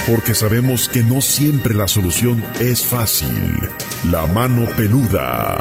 porque sabemos que no siempre la solución es fácil. La mano peluda.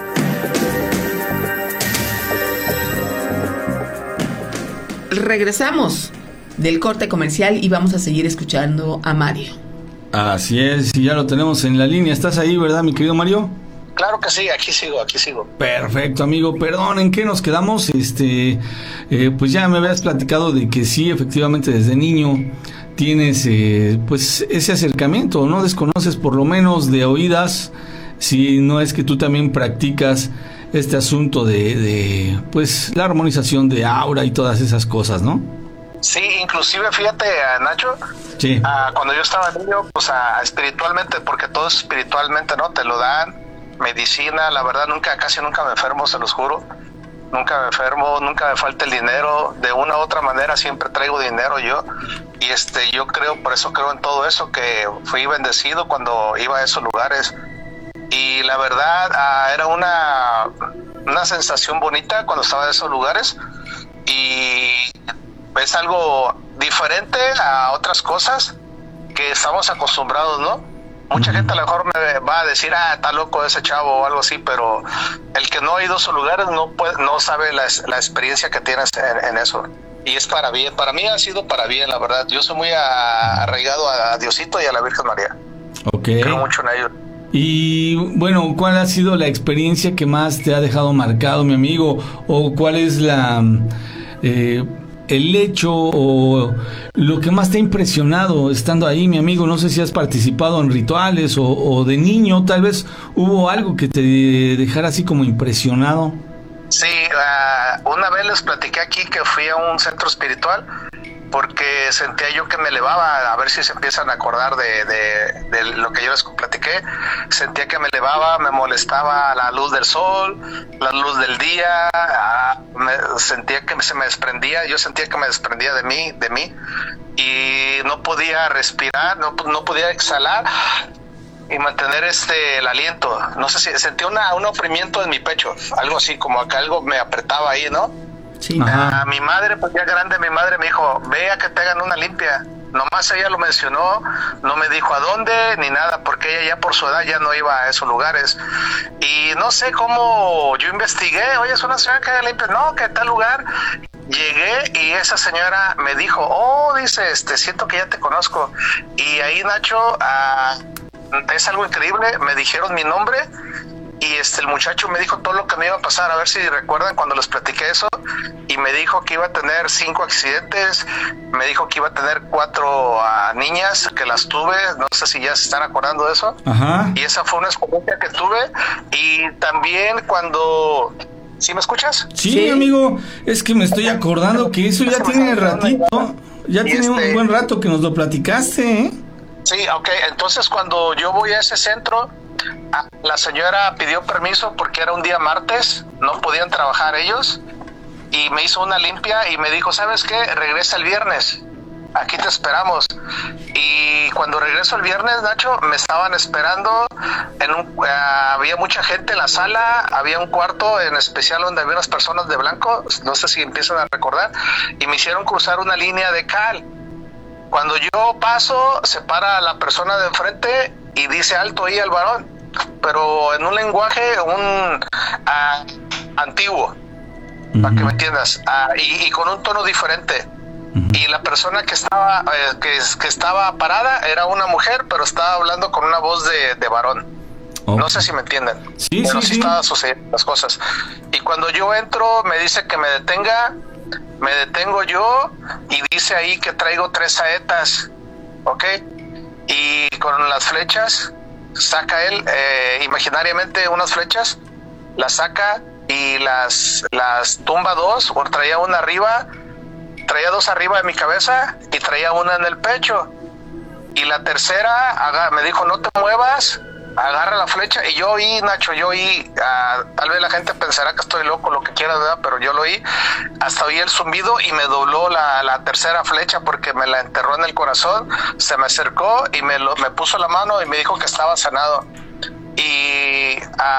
Regresamos del corte comercial y vamos a seguir escuchando a Mario. Así es, y ya lo tenemos en la línea. ¿Estás ahí, verdad, mi querido Mario? Claro que sí, aquí sigo. Perfecto, amigo. Perdón, ¿en qué nos quedamos? Pues ya me habías platicado de que sí, efectivamente, desde niño tienes pues ese acercamiento, ¿no? Desconoces por lo menos de oídas, si no es que tú también practicas este asunto de pues la armonización de aura y todas esas cosas, ¿no? Sí, inclusive fíjate, Nacho, sí. Cuando yo estaba niño, pues espiritualmente, porque todo es espiritualmente, ¿no? Te lo dan, medicina, la verdad casi nunca me enfermo, se los juro. Nunca me enfermo, nunca me falta el dinero, de una u otra manera siempre traigo dinero yo, y yo por eso creo en todo eso, que fui bendecido cuando iba a esos lugares, y la verdad era una sensación bonita cuando estaba en esos lugares, y es algo diferente a otras cosas que estamos acostumbrados, ¿no? Mucha gente a lo mejor me va a decir, está loco ese chavo o algo así, pero el que no ha ido a esos lugares no sabe la experiencia que tienes en eso. Y es para bien, para mí ha sido para bien, la verdad. Yo soy muy arraigado a Diosito y a la Virgen María. Okay. Creo mucho en ellos. Y bueno, ¿cuál ha sido la experiencia que más te ha dejado marcado, mi amigo? ¿O cuál es el hecho o lo que más te ha impresionado estando ahí, mi amigo? No sé si has participado en rituales o de niño tal vez hubo algo que te dejara así como impresionado. Sí, una vez les platiqué aquí que fui a un centro espiritual porque sentía yo que me elevaba, a ver si se empiezan a acordar de lo que yo les platiqué. Sentía que me elevaba, me molestaba la luz del sol, la luz del día, sentía que se me desprendía, yo sentía que me desprendía de mí, y no podía respirar, no podía exhalar y mantener el aliento. No sé si sentía un oprimimiento en mi pecho, algo así, como que algo me apretaba ahí, ¿no? Sí. Mi madre, pues ya grande, mi madre me dijo, ve a que te hagan una limpia. Nomás ella lo mencionó, no me dijo a dónde ni nada, porque ella ya por su edad ya no iba a esos lugares. Y no sé cómo, yo investigué, oye, es una señora que haga limpia, no, que tal lugar. Llegué y esa señora me dijo, dice, siento que ya te conozco. Y ahí, Nacho, es algo increíble, me dijeron mi nombre. Y el muchacho me dijo todo lo que me iba a pasar, a ver si recuerdan cuando les platiqué eso, y me dijo que iba a tener 5 accidentes, me dijo que iba a tener 4 niñas, que las tuve, no sé si ya se están acordando de eso. Ajá. Y esa fue una experiencia que tuve, y también cuando... ¿Sí me escuchas? Sí, amigo, es que me estoy acordando que eso ya tiene ratito, ya tiene un buen rato que nos lo platicaste, ¿eh? Sí, ok, entonces cuando yo voy a ese centro, la señora pidió permiso porque era un día martes, no podían trabajar ellos, y me hizo una limpia y me dijo, ¿sabes qué? Regresa el viernes, aquí te esperamos. Y cuando regreso el viernes, Nacho, me estaban esperando había mucha gente en la sala, había un cuarto en especial donde había unas personas de blanco, no sé si empiezan a recordar, y me hicieron cruzar una línea de cal. Cuando yo paso, se para la persona de enfrente y dice alto ahí al varón, pero en un lenguaje antiguo, para que me entiendas, y con un tono diferente. Y la persona que estaba que estaba parada era una mujer, pero estaba hablando con una voz de varón. Okay. No sé si me entienden. Sí, pero sí. Estaba sucediendo las cosas. Y cuando yo entro, me dice que me detenga. Me detengo yo y dice ahí que traigo 3 saetas, ¿ok? Y con las flechas, saca él imaginariamente unas flechas, las saca y las tumba 2, o traía una arriba, traía 2 arriba de mi cabeza y traía una en el pecho. Y la tercera, me dijo, no te muevas, agarra la flecha. Y yo oí, Nacho, tal vez la gente pensará que estoy loco, lo que quiera, ¿verdad? Pero yo lo oí, hasta oí el zumbido y me dobló la tercera flecha porque me la enterró en el corazón. Se me acercó y me puso la mano y me dijo que estaba sanado. Y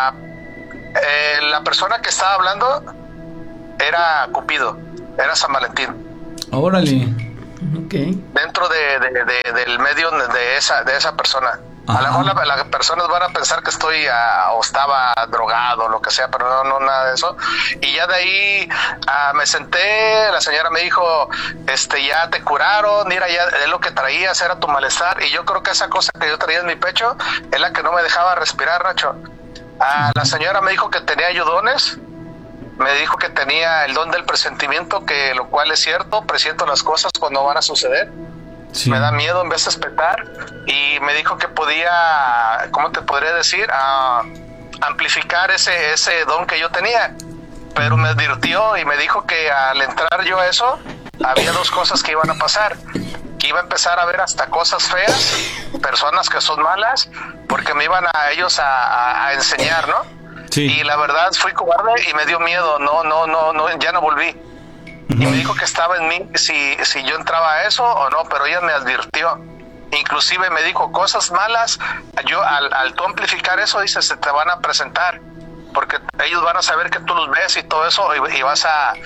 la persona que estaba hablando era Cupido, era San Valentín. Órale. dentro del medio de esa persona. Ajá. A lo mejor las personas van a pensar que estoy o estaba drogado o lo que sea, pero no, nada de eso. Y ya de ahí me senté, la señora me dijo, ya te curaron, mira, ya es lo que traías, era tu malestar. Y yo creo que esa cosa que yo traía en mi pecho es la que no me dejaba respirar, Nacho. La señora me dijo que tenía ayudones, me dijo que tenía el don del presentimiento, que lo cual es cierto, presiento las cosas cuando van a suceder. Sí. Me da miedo en vez de espetar, y me dijo que podía, ¿cómo te podría decir? Amplificar ese don que yo tenía, pero me advirtió y me dijo que al entrar yo a eso, había dos cosas que iban a pasar, que iba a empezar a ver hasta cosas feas, personas que son malas, porque me iban a ellos a enseñar, ¿no? Sí. Y la verdad fui cobarde y me dio miedo, no, ya no volví. Y me dijo que estaba en mí si yo entraba a eso o no, pero ella me advirtió. Inclusive me dijo cosas malas. Yo al tú amplificar eso, dice, se te van a presentar, porque ellos van a saber que tú los ves y todo eso, y vas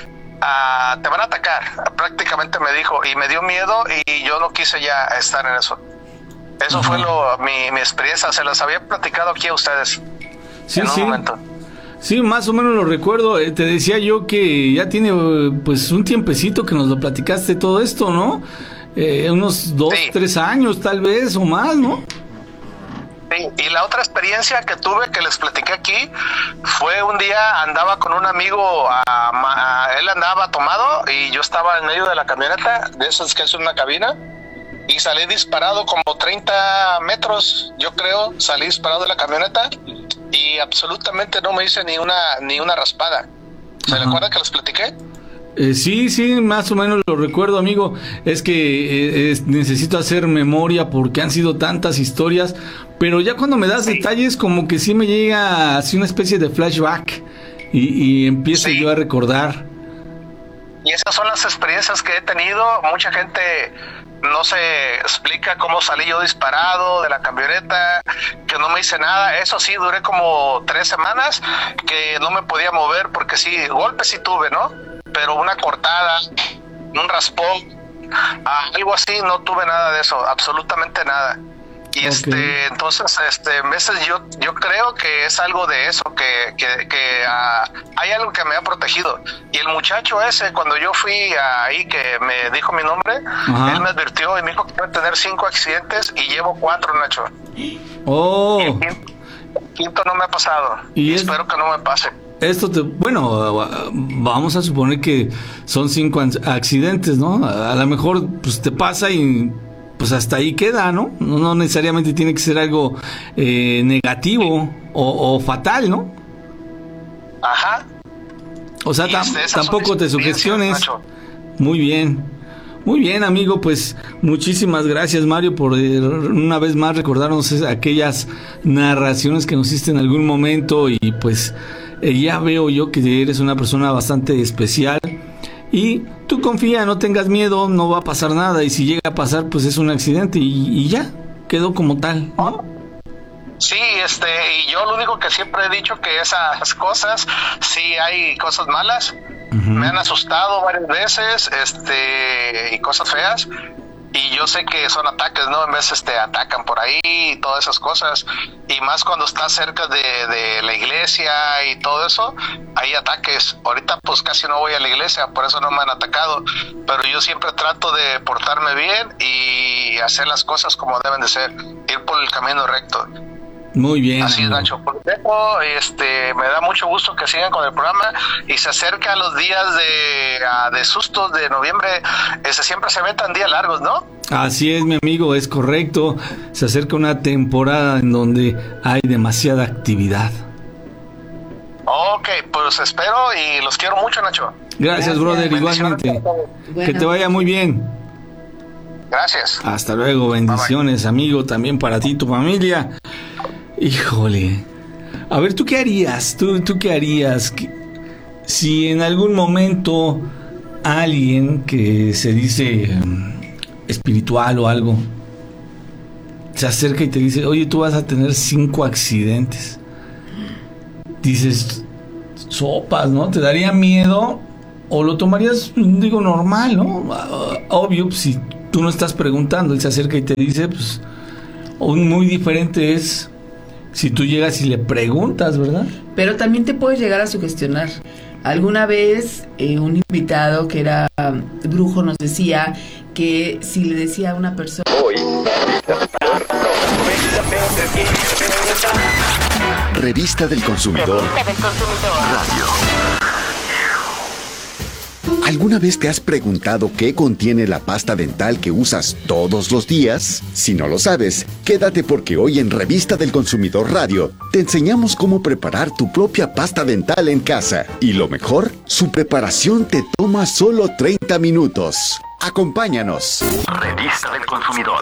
te van a atacar, prácticamente me dijo, y me dio miedo y yo no quise ya estar en eso. Eso fue mi experiencia, se las había platicado aquí a ustedes. Sí, en un momento. Sí, más o menos lo recuerdo. Te decía yo que ya tiene pues un tiempecito que nos lo platicaste todo esto, ¿no? Unos 2, 3 años tal vez o más, ¿no? Sí, y la otra experiencia que tuve, que les platiqué aquí, fue un día andaba con un amigo, él andaba tomado y yo estaba en medio de la camioneta, de esas que es una cabina, y salí disparado como 30 metros, yo creo, salí disparado de la camioneta y absolutamente no me hice ni una raspada. ¿Se recuerda que les platiqué? Sí, más o menos lo recuerdo, amigo. Es que necesito hacer memoria porque han sido tantas historias, pero ya cuando me das detalles como que sí me llega así una especie de flashback y empiezo yo a recordar. Y esas son las experiencias que he tenido. Mucha gente no se explica cómo salí yo disparado de la camioneta, que no me hice nada. Eso sí, duré como 3 semanas que no me podía mover, porque sí, golpes sí tuve, ¿no? Pero una cortada, un raspón, algo así, no tuve nada de eso, absolutamente nada. Y entonces, en veces yo creo que es algo de eso, que hay algo que me ha protegido. Y el muchacho ese, cuando yo fui ahí, que me dijo mi nombre, él me advirtió y me dijo que voy a tener 5 accidentes y llevo 4, Nacho. Oh. Y el quinto no me ha pasado. Y espero que no me pase. Vamos a suponer que son 5 accidentes, ¿no? A lo mejor pues te pasa y pues hasta ahí queda, ¿no? No necesariamente tiene que ser algo negativo o fatal, ¿no? Ajá. O sea, tampoco te sugestiones. Muy bien, amigo, pues muchísimas gracias, Mario, por una vez más recordarnos aquellas narraciones que nos hiciste en algún momento, y pues ya veo yo que eres una persona bastante especial. Y tú confía, no tengas miedo, no va a pasar nada, y si llega a pasar, pues es un accidente y ya, quedó como tal, ¿no? Sí, y yo lo único que siempre he dicho, que esas cosas, sí hay cosas malas, me han asustado varias veces, y cosas feas, y yo sé que son ataques, ¿no? En veces te atacan por ahí y todas esas cosas, y más cuando estás cerca de la iglesia y todo eso, hay ataques. Ahorita pues casi no voy a la iglesia, por eso no me han atacado, pero yo siempre trato de portarme bien y hacer las cosas como deben de ser, ir por el camino recto. Muy bien. Así es, Nacho. Me da mucho gusto que sigan con el programa, y se acerca a los días de sustos de noviembre. Siempre se ven tan días largos, ¿no? Así es, mi amigo, es correcto. Se acerca una temporada en donde hay demasiada actividad. Ok, pues espero y los quiero mucho, Nacho. Gracias, brother, igualmente. Bueno. Que te vaya muy bien. Gracias. Hasta luego, bendiciones, bye, amigo, también para ti y tu familia. Híjole. A ver, ¿tú qué harías? ¿Tú qué harías? Si en algún momento alguien que se dice espiritual o algo se acerca y te dice, oye, tú vas a tener 5 accidentes. Dices, sopas, ¿no? ¿Te daría miedo o lo tomarías, digo, normal, ¿no? Obvio, pues, si tú no estás preguntando, él se acerca y te dice, pues, muy diferente es si tú llegas y le preguntas, ¿verdad? Pero también te puedes llegar a sugestionar. Alguna vez un invitado que era brujo nos decía que si le decía a una persona... Revista del Consumidor Radio. ¿Alguna vez te has preguntado qué contiene la pasta dental que usas todos los días? Si no lo sabes, quédate porque hoy en Revista del Consumidor Radio te enseñamos cómo preparar tu propia pasta dental en casa. Y lo mejor, su preparación te toma solo 30 minutos. Acompáñanos. Revista del Consumidor.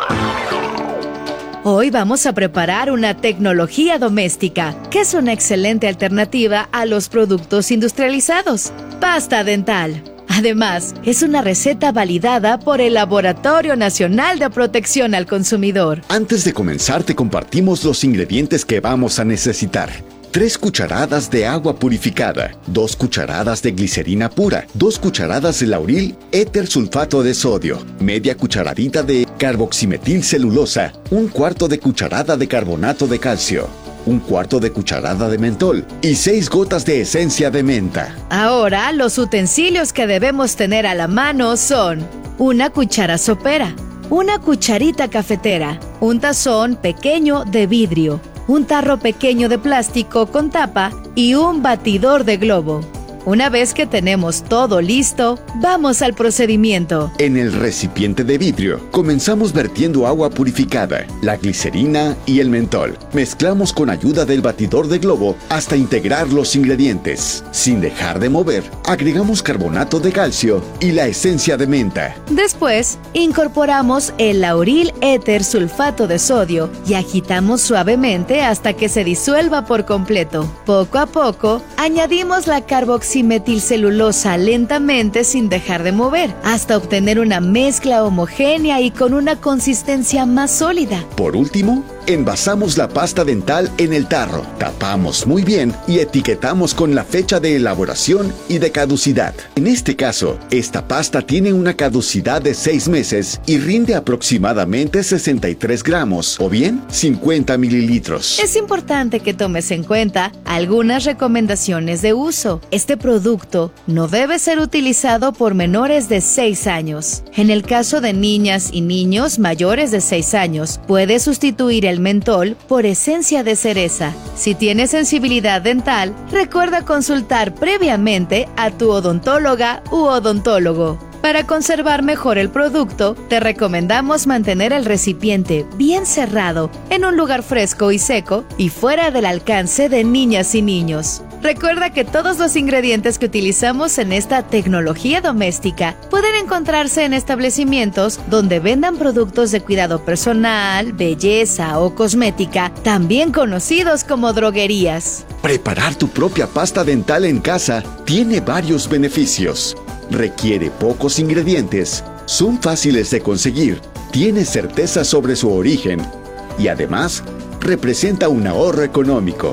Hoy vamos a preparar una tecnología doméstica, que es una excelente alternativa a los productos industrializados. Pasta dental. Además, es una receta validada por el Laboratorio Nacional de Protección al Consumidor. Antes de comenzar, te compartimos los ingredientes que vamos a necesitar. 3 cucharadas de agua purificada, 2 cucharadas de glicerina pura, 2 cucharadas de lauril éter sulfato de sodio, media cucharadita de carboximetilcelulosa, 1/4 de cucharada de carbonato de calcio, 1/4 de cucharada de mentol y 6 gotas de esencia de menta. Ahora, los utensilios que debemos tener a la mano son una cuchara sopera, una cucharita cafetera, un tazón pequeño de vidrio, un tarro pequeño de plástico con tapa y un batidor de globo. Una vez que tenemos todo listo, vamos al procedimiento. En el recipiente de vidrio, comenzamos vertiendo agua purificada, la glicerina y el mentol. Mezclamos con ayuda del batidor de globo hasta integrar los ingredientes. Sin dejar de mover, agregamos carbonato de calcio y la esencia de menta. Después, incorporamos el lauril éter sulfato de sodio y agitamos suavemente hasta que se disuelva por completo. Poco a poco, añadimos la carboximetilcelulosa lentamente sin dejar de mover, hasta obtener una mezcla homogénea y con una consistencia más sólida. Por último, envasamos la pasta dental en el tarro, tapamos muy bien y etiquetamos con la fecha de elaboración y de caducidad. En este caso, esta pasta tiene una caducidad de 6 meses y rinde aproximadamente 63 gramos o bien 50 mililitros. Es importante que tomes en cuenta algunas recomendaciones de uso. Este producto no debe ser utilizado por menores de 6 años. En el caso de niñas y niños mayores de 6 años, puede sustituir el mentol por esencia de cereza. Si tienes sensibilidad dental, recuerda consultar previamente a tu odontóloga u odontólogo. Para conservar mejor el producto, te recomendamos mantener el recipiente bien cerrado, en un lugar fresco y seco y fuera del alcance de niñas y niños. Recuerda que todos los ingredientes que utilizamos en esta tecnología doméstica pueden encontrarse en establecimientos donde vendan productos de cuidado personal, belleza o cosmética, también conocidos como droguerías. Preparar tu propia pasta dental en casa tiene varios beneficios. Requiere pocos ingredientes, son fáciles de conseguir, tiene certeza sobre su origen y además representa un ahorro económico.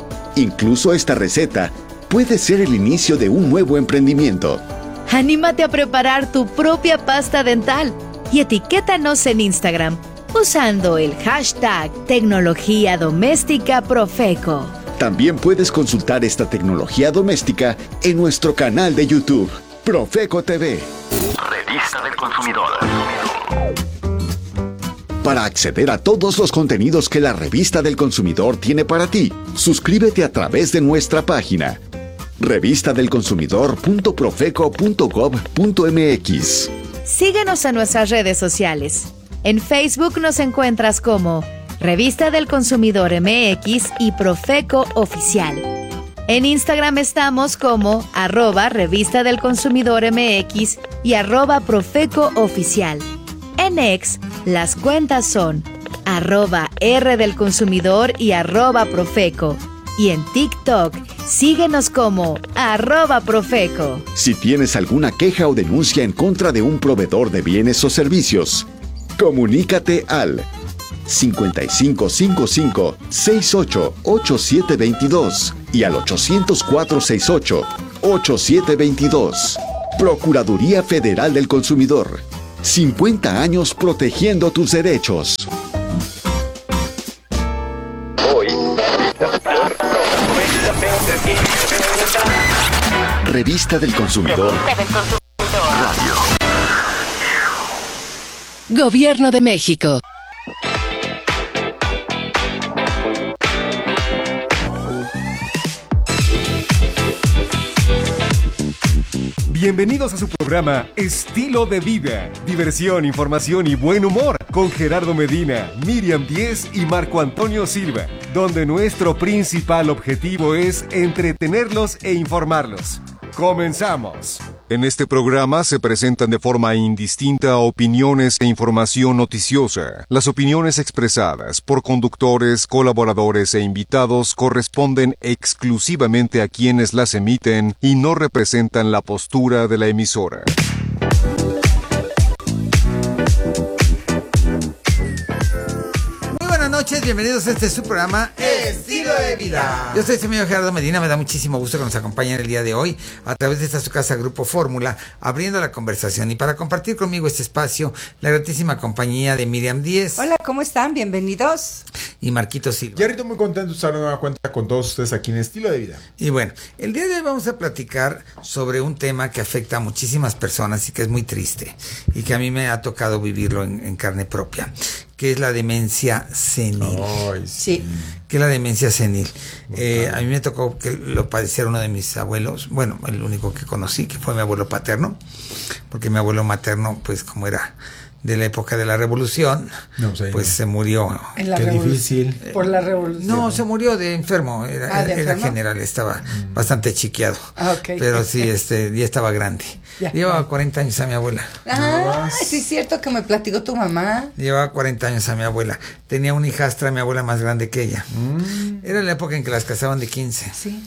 Incluso esta receta puede ser el inicio de un nuevo emprendimiento. Anímate a preparar tu propia pasta dental y etiquétanos en Instagram usando el hashtag Tecnología Doméstica Profeco. También puedes consultar esta tecnología doméstica en nuestro canal de YouTube, Profeco TV. Revista del Consumidor. Para acceder a todos los contenidos que la Revista del Consumidor tiene para ti, suscríbete a través de nuestra página revistadelconsumidor.profeco.gov.mx. Síguenos en nuestras redes sociales. En Facebook nos encuentras como Revista del Consumidor MX y Profeco Oficial. En Instagram estamos como @Revista del Consumidor MX y @Profeco Oficial. En X, las cuentas son @R del Consumidor y @Profeco. Y en TikTok, síguenos como @Profeco. Si tienes alguna queja o denuncia en contra de un proveedor de bienes o servicios, comunícate al 5555-688722 y al 800-468-8722. Procuraduría Federal del Consumidor. 50 años protegiendo tus derechos. Revista del Consumidor. Radio. Gobierno de México. Bienvenidos a su programa Estilo de Vida, diversión, información y buen humor con Gerardo Medina, Miriam Díez y Marco Antonio Silva, donde nuestro principal objetivo es entretenerlos e informarlos. ¡Comenzamos! En este programa se presentan de forma indistinta opiniones e información noticiosa. Las opiniones expresadas por conductores, colaboradores e invitados corresponden exclusivamente a quienes las emiten y no representan la postura de la emisora. Buenas noches, bienvenidos a su programa Estilo de Vida. Yo soy el señor Gerardo Medina, me da muchísimo gusto que nos acompañen el día de hoy a través de esta su casa Grupo Fórmula, abriendo la conversación y para compartir conmigo este espacio, la gratísima compañía de Miriam Díez. Hola, ¿cómo están? Bienvenidos. Y Marquito Silva. Y ahorita muy contento de estar de nueva cuenta con todos ustedes aquí en Estilo de Vida. Y bueno, el día de hoy vamos a platicar sobre un tema que afecta a muchísimas personas y que es muy triste y que a mí me ha tocado vivirlo en carne propia, que es la demencia senil. Ay, sí. Que es la demencia senil. A mí me tocó que lo padeciera uno de mis abuelos, bueno, el único que conocí, que fue mi abuelo paterno, porque mi abuelo materno, pues como era de la época de la Revolución, pues se murió. Qué difícil. Por la Revolución. No, se murió de enfermo, era general, estaba bastante chiqueado. Okay. Pero sí, ya estaba grande. Llevaba 40 años a mi abuela. Sí es cierto que me platicó tu mamá. Llevaba 40 años a mi abuela. Tenía una hijastra, mi abuela más grande que ella. Era la época en que las casaban de 15. Sí.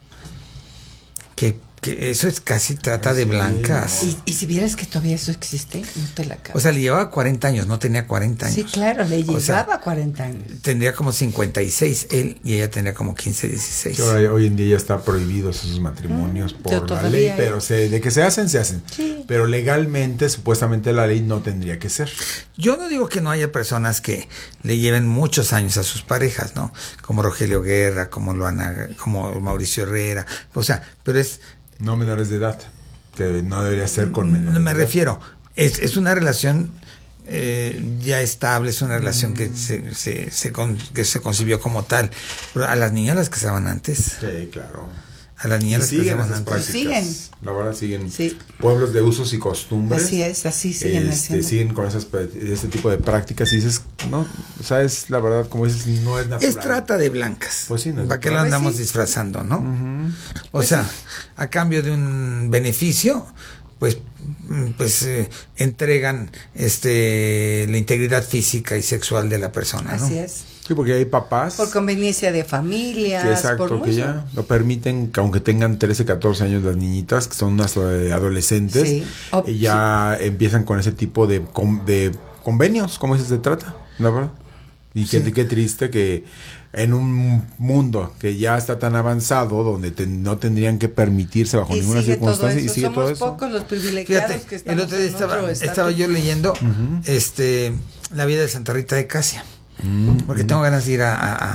Que eso es casi trata de blancas. Y si vieras que todavía eso existe, no te la acabas. O sea, le llevaba 40 años, no tenía 40 años. Sí, claro, le llevaba 40 años. Tendría como 56 él y ella tenía como 15, 16. Hoy en día ya está prohibidos esos matrimonios por la ley, pero de que se hacen, se hacen. Sí. Pero legalmente, supuestamente la ley no tendría que ser. Yo no digo que no haya personas que le lleven muchos años a sus parejas, ¿no? Como Rogelio Guerra, como como Mauricio Herrera, o sea, pero es... No menores de edad, que no debería ser con menores de edad. Me refiero, es una relación ya estable, es una relación que se concibió como tal. Pero a las niñas las casaban antes. Sí, claro. A las niñas las casaban antes. Siguen. La verdad siguen. Sí. Pueblos de usos y costumbres. Así es, así siguen haciendo. Siguen con este tipo de prácticas y dices, no, o sea, es la verdad, como dices, no es natural. Es trata de blancas. Pues sí, no es ¿para qué lo andamos disfrazando, no? O sea, a cambio de un beneficio, pues entregan la integridad física y sexual de la persona, ¿no? Así es. Sí, porque hay papás. Por conveniencia de familias. Sí, exacto, que ya lo permiten, que aunque tengan 13, 14 años las niñitas, que son unas adolescentes, sí. Y ya empiezan con ese tipo de convenios, como se trata, la verdad. Y qué triste que en un mundo que ya está tan avanzado, donde no tendrían que permitirse bajo ninguna circunstancia, y sigue todo eso. Somos pocos los privilegiados. Fíjate, que estamos el otro día estaba yo leyendo la vida de Santa Rita de Casia. Porque tengo ganas de ir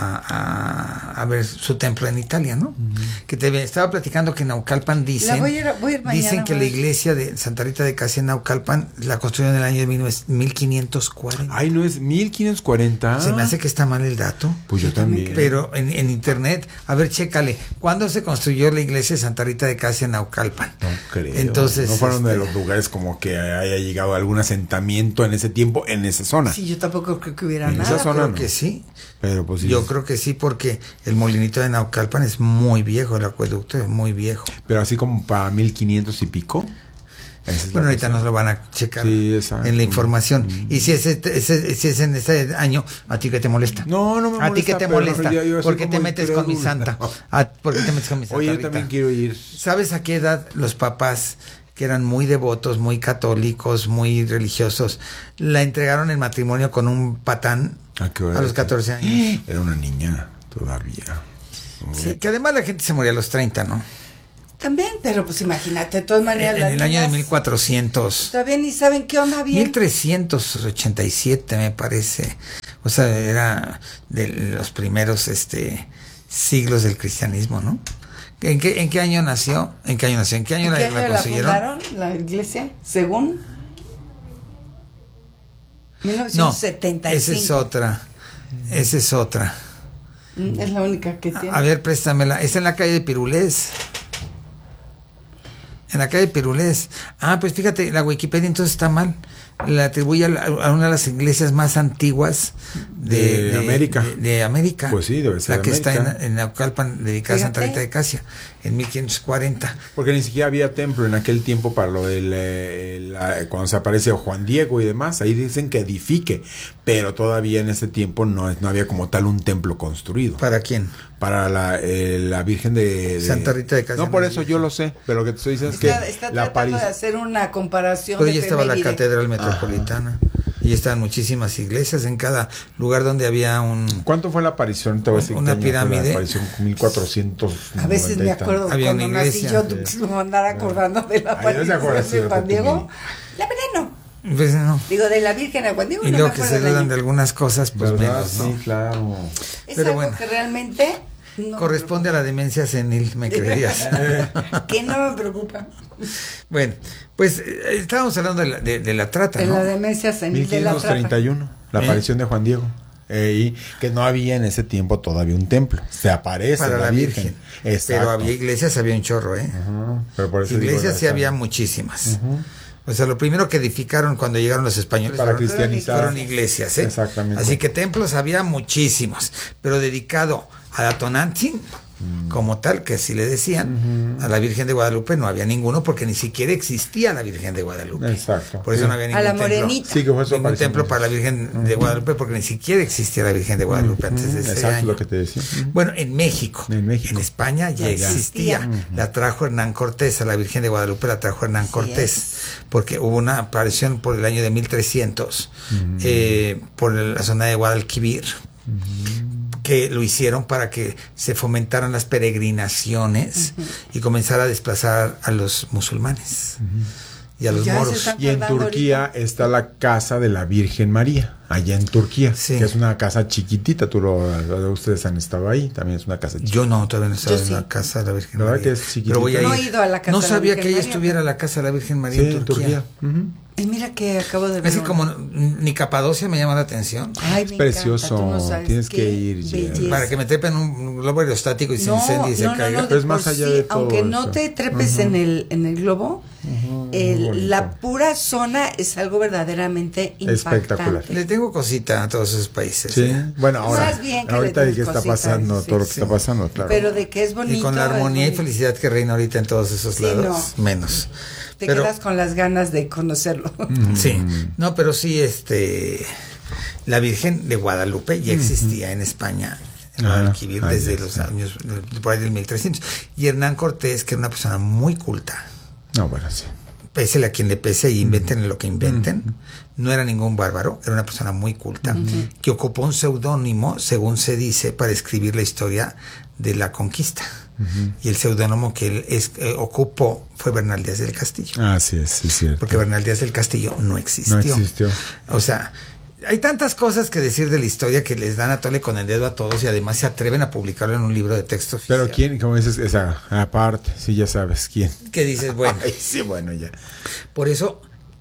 a ver su templo en Italia, ¿no? Que te estaba platicando que en Naucalpan dicen voy a ir mañana, dicen que la iglesia de Santa Rita de Casia en Naucalpan la construyeron en el año de 1540. Ay, ¿no es 1540? Se me hace que está mal el dato. Pues yo también. Pero en internet, a ver, chécale, ¿cuándo se construyó la iglesia de Santa Rita de Casia en Naucalpan? No creo. Entonces, no fueron de los lugares como que haya llegado algún asentamiento en ese tiempo, en esa zona. Sí, yo tampoco creo que hubiera nada. Esa zona creo que sí. Pero pues sí. Yo creo que sí, porque el molinito de Naucalpan es muy viejo, el acueducto es muy viejo. Pero así como para 1500 y pico. Bueno, ahorita nos lo van a checar en la información. Y si es en ese año, ¿a ti qué te molesta? No me molesta. ¿A ti qué te molesta? ¿Por qué te metes con mi santa? ¿Por qué te metes con mi santa? Oye, yo también quiero ir. ¿Sabes a qué edad los papás, que eran muy devotos, muy católicos, muy religiosos, la entregaron en matrimonio con un patán a los 14 años? Era una niña todavía. Sí, que además la gente se moría a los 30, ¿no? También, pero pues imagínate, de todas maneras. En el año de 1400. Todavía ni saben qué onda bien. 1387 me parece. O sea, era de los primeros siglos del cristianismo, ¿no? ¿En qué año nació? ¿En qué año nació? ¿En qué año la construyeron? ¿Fundaron la iglesia? Según 1975. No, esa es otra. Es la única que tiene. A ver, préstamela. Está en la calle de Pirulés. En la calle Pirulés. Pues fíjate, la Wikipedia entonces está mal. La atribuye a una de las iglesias más antiguas de América. De América. Pues sí, debe ser la que América. está en Naucalpan, dedicada a Santa Rita de Casia, en 1540. Porque ni siquiera había templo en aquel tiempo para lo del cuando se aparece Juan Diego y demás. Ahí dicen que edifique, pero todavía en ese tiempo no había como tal un templo construido. ¿Para quién? Para la Virgen de Santa Rita de Casia. No, por eso yo lo sé, pero lo que te estoy diciendo es que está tratando de hacer una comparación. Pero ya estaba la catedral metropolitana. Y estaban muchísimas iglesias en cada lugar donde había un... ¿Cuánto fue la aparición? Te voy a decir una pirámide. La aparición 1400. A veces me acuerdo había cuando una iglesia. nací yo, me andaba acordando de la aparición de Juan Diego. La verdad no. Pues no. Digo, de la Virgen a Juan Diego. Y no luego que se dudan de algunas cosas, pues menos, ¿no? Sí, claro. Es pero algo bueno, que realmente... No corresponde a la demencia senil, me creerías. Que no me preocupa. Bueno, pues estábamos hablando de la trata, de ¿no? la demencia senil, 1531, la aparición de Juan Diego. Y que no había en ese tiempo todavía un templo. Se aparece para la Virgen. Pero había iglesias, había un chorro, ¿eh? Pero por eso iglesias sí había muchísimas. O sea, lo primero que edificaron cuando llegaron los españoles para cristianizar fueron iglesias, ¿eh? Exactamente. Así que templos había muchísimos, pero dedicado a la Tonantzin, como tal, que así le decían, a la Virgen de Guadalupe no había ninguno, porque ni siquiera existía la Virgen de Guadalupe. Exacto. Por eso no había ningún templo. A la morenita. Sí, que fue su ningún templo para la Virgen de Guadalupe, porque ni siquiera existía la Virgen de Guadalupe antes de ese Exacto, año. lo que te decía. Bueno, en México. En España ya existía. La trajo Hernán Cortés, a la Virgen de Guadalupe la trajo Hernán Cortés, porque hubo una aparición por el año de 1300 por la zona de Guadalquivir, que lo hicieron para que se fomentaran las peregrinaciones y comenzara a desplazar a los musulmanes y a los moros. Y en Turquía está la casa de la Virgen María, allá en Turquía, que es una casa chiquitita. Ustedes han estado ahí, también es una casa chiquitita. Yo no, todavía no he estado en la casa de la Virgen María. Que es chiquitita. Pero voy a ir. No he ido a la casa no de la sabía Virgen que ella María, estuviera en la casa de la Virgen María en Turquía. Y mira que acabo de ver. Así como ni Capadocia me llama la atención. Ay, es precioso, tienes que ir. Para que me trepen un globo aerostático y se incendie y se caiga. Pero es más allá de todo aunque no eso. te trepes en el globo, la pura zona es algo verdaderamente espectacular. Le tengo cosita a todos esos países. Sí, bueno, ahora, Más bien que ahorita de qué está cositas, pasando, todo lo que está pasando, claro. Pero de que es bonito. Y con la armonía y felicidad que reina ahorita en todos esos lados, menos. Te quedas con las ganas de conocerlo. Sí, no, pero sí, la Virgen de Guadalupe ya existía en España, en Guadalquivir, desde los años, por ahí del 1300. Y Hernán Cortés, que era una persona muy culta. No, bueno, sí. Pésele a quien le pese y inventen lo que inventen. No era ningún bárbaro, era una persona muy culta, que ocupó un seudónimo, según se dice, para escribir la historia de la conquista. Y el seudónimo que él ocupó fue Bernal Díaz del Castillo. Sí, es cierto. Porque Bernal Díaz del Castillo no existió. No existió. O sea, hay tantas cosas que decir de la historia que les dan a tole con el dedo a todos y además se atreven a publicarlo en un libro de texto oficial. Pero quién, como dices, esa aparte, sí, ya sabes quién. ¿Qué dices? Bueno. Sí, bueno, ya. Por eso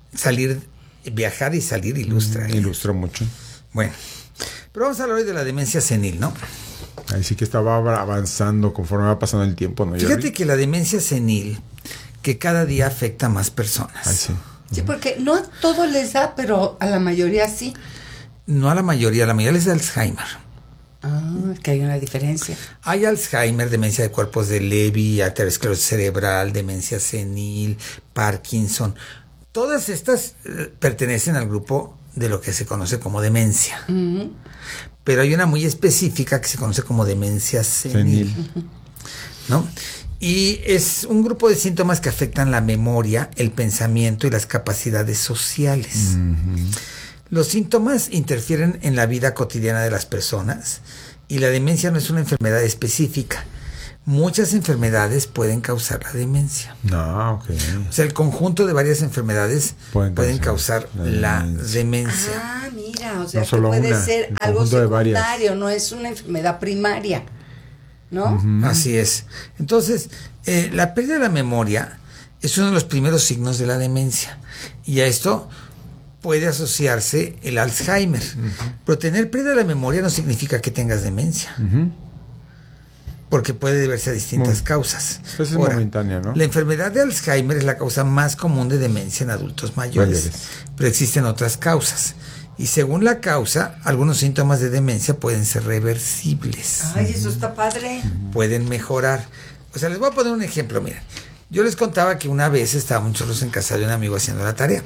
viajar y salir ilustra. Ilustró mucho. Bueno, pero vamos a hablar hoy de la demencia senil, ¿no? Ahí sí que estaba avanzando conforme va pasando el tiempo, ¿no? Fíjate que la demencia senil, que cada día afecta a más personas. Sí. Sí, porque no a todos les da, pero a la mayoría sí. No a la mayoría les da Alzheimer. Que hay una diferencia. Hay Alzheimer, demencia de cuerpos de Lewy, aterosclerosis cerebral, demencia senil, Parkinson. Todas estas pertenecen al grupo de lo que se conoce como demencia. Pero hay una muy específica que se conoce como demencia senil. ¿No? Y es un grupo de síntomas que afectan la memoria, el pensamiento y las capacidades sociales. Los síntomas interfieren en la vida cotidiana de las personas y la demencia no es una enfermedad específica. muchas enfermedades pueden causar la demencia. No, ok. O sea, el conjunto de varias enfermedades pueden causar la demencia. Ah, mira, o sea, No que solo puede una, ser el algo conjunto de varias. secundario, no es una enfermedad primaria, ¿no? Así es. Entonces, la pérdida de la memoria es uno de los primeros signos de la demencia. Y a esto puede asociarse el Alzheimer. Pero tener pérdida de la memoria no significa que tengas demencia. Porque puede deberse a distintas causas. Es momentánea, ¿no? La enfermedad de Alzheimer es la causa más común de demencia en adultos mayores. Pero existen otras causas. Y según la causa, algunos síntomas de demencia pueden ser reversibles. Ay, eso está padre. Pueden mejorar. O sea, les voy a poner un ejemplo, miren. Yo les contaba que una vez estábamos nosotros en casa de un amigo haciendo la tarea.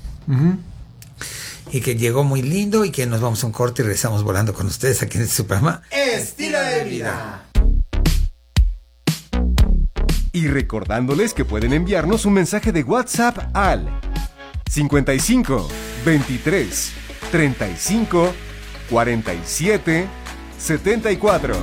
Y que llegó muy lindo y que nos vamos a un corte y regresamos volando con ustedes aquí en este programa Estilo de Vida. Y recordándoles que pueden enviarnos un mensaje de WhatsApp al 55 23 35 47 74.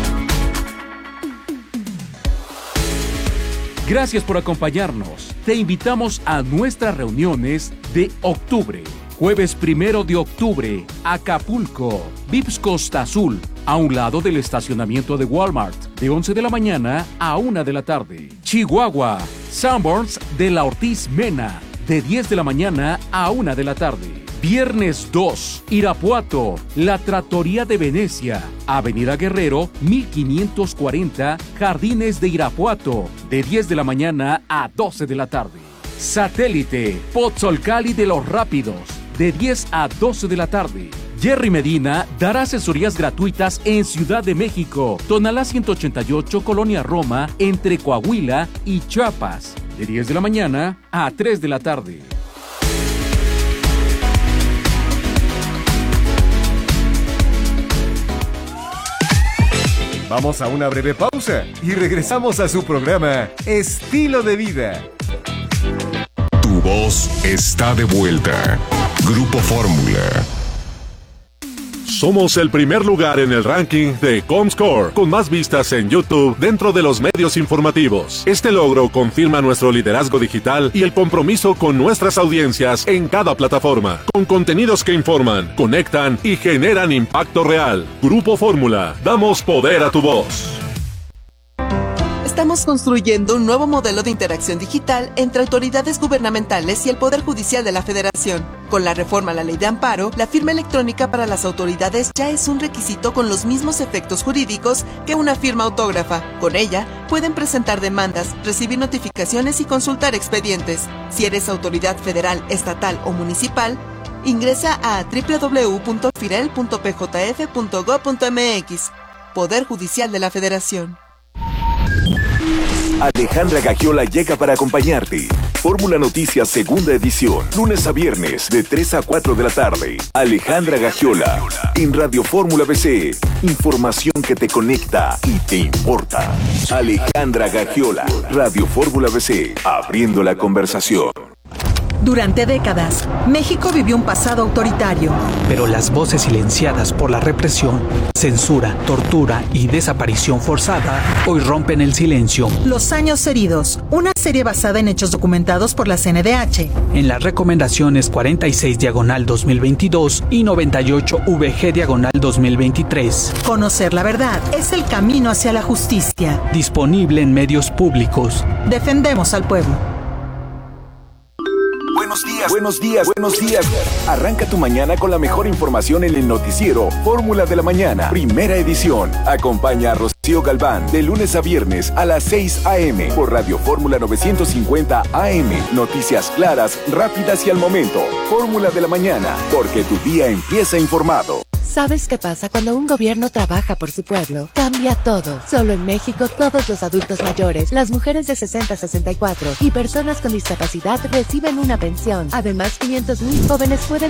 Gracias por acompañarnos. Te invitamos a nuestras reuniones de octubre. Jueves 1 de octubre, Acapulco, Vips Costa Azul, a un lado del estacionamiento de Walmart, de 11 de la mañana a 1 de la tarde. Chihuahua, Sanborns de la Ortiz Mena, de 10 de la mañana a 1 de la tarde. Viernes 2, Irapuato, La Trattoria de Venecia, Avenida Guerrero, 1540, Jardines de Irapuato, de 10 de la mañana a 12 de la tarde. Satélite, Pozzolcali de los Rápidos, de 10 a 12 de la tarde. Jerry Medina dará asesorías gratuitas en Ciudad de México, Tonalá 188, Colonia Roma, entre Coahuila y Chiapas, de 10 de la mañana a 3 de la tarde. Vamos a una breve pausa y regresamos a su programa Estilo de Vida. Tu voz está de vuelta. Grupo Fórmula. Somos el primer lugar en el ranking de Comscore, con más vistas en YouTube dentro de los medios informativos. Este logro confirma nuestro liderazgo digital y el compromiso con nuestras audiencias en cada plataforma, con contenidos que informan, conectan y generan impacto real. Grupo Fórmula, damos poder a tu voz. Estamos construyendo un nuevo modelo de interacción digital entre autoridades gubernamentales y el Poder Judicial de la Federación. Con la reforma a la Ley de Amparo, la firma electrónica para las autoridades ya es un requisito con los mismos efectos jurídicos que una firma autógrafa. Con ella, pueden presentar demandas, recibir notificaciones y consultar expedientes. Si eres autoridad federal, estatal o municipal, ingresa a www.firel.pjf.gov.mx. Poder Judicial de la Federación. Alejandra Gagiola llega para acompañarte. Fórmula Noticias segunda edición, lunes a viernes de 3 a 4 de la tarde. Alejandra Gagiola, en Radio Fórmula BC. Información que te conecta y te importa. Alejandra Gagiola, Radio Fórmula BC, abriendo la conversación. Durante décadas, México vivió un pasado autoritario. Pero las voces silenciadas por la represión, censura, tortura y desaparición forzada hoy rompen el silencio. Los años heridos, una serie basada en hechos documentados por la CNDH. En las recomendaciones 46/2022 y 98/VG/2023. Conocer la verdad es el camino hacia la justicia. Disponible en medios públicos. Defendemos al pueblo. Buenos días, buenos días, buenos días. Arranca tu mañana con la mejor información en el noticiero Fórmula de la Mañana, primera edición. Acompaña a Rocío Galván de lunes a viernes a las 6 a.m. por Radio Fórmula 950 AM. Noticias claras, rápidas y al momento. Fórmula de la Mañana, porque tu día empieza informado. ¿Sabes qué pasa cuando un gobierno trabaja por su pueblo? Cambia todo. Solo en México, todos los adultos mayores, las mujeres de 60 a 64 y personas con discapacidad reciben una pensión. Además, 500,000 jóvenes pueden